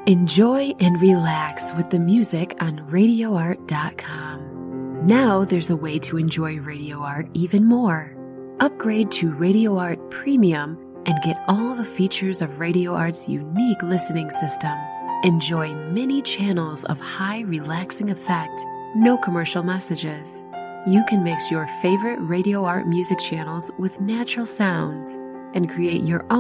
Enjoy and relax with the music on RadioArt.com. Now there's a way to enjoy Radio Art even more. Upgrade to Radio Art Premium and get all the features of Radio Art's unique listening system. Enjoy many channels of high relaxing effect, no commercial messages. You can mix your favorite Radio Art music channels with natural sounds and create your own